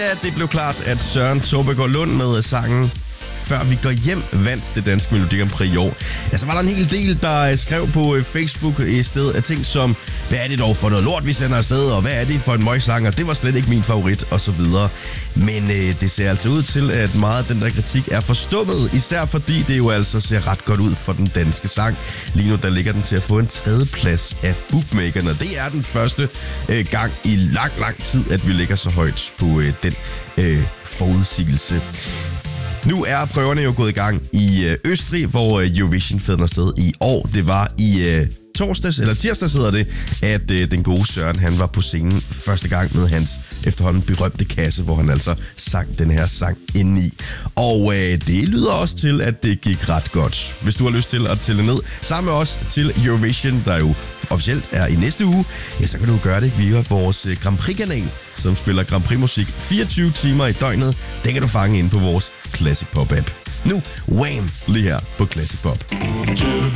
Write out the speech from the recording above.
da det blev klart, at Søren Tobbegaard Lund med sangen Før vi går hjem vandt det danske Melodi Grand Prix i år, ja, så var der en hel del, der skrev på Facebook i stedet af ting som, hvad er det dog for noget lort, vi sender afsted, og hvad er det for en møgsang, og det var slet ikke min favorit, og så videre. Men det ser altså ud til, at meget af den der kritik er forstummet, især fordi det jo altså ser ret godt ud for den danske sang. Lige nu der ligger den til at få en 3. plads af bookmakerne. Det er den første gang i lang tid, at vi ligger så højt på den forudsigelse. Nu er prøverne jo gået i gang i Østrig, hvor Eurovision finder sted i år. Det var i tirsdags hedder det, at den gode Søren, han var på scenen første gang med hans efterhånden berømte kasse, hvor han altså sang den her sang indeni. Og det lyder også til, at det gik ret godt. Hvis du har lyst til at tælle ned sammen med os til Eurovision, der jo officielt er i næste uge, ja, så kan du gøre det via vores Grand Prix-kanal, som spiller Grand Prix-musik 24 timer i døgnet. Den kan du fange ind på vores Classic Pop-app. Nu, Wham! Lige her på Classic Pop.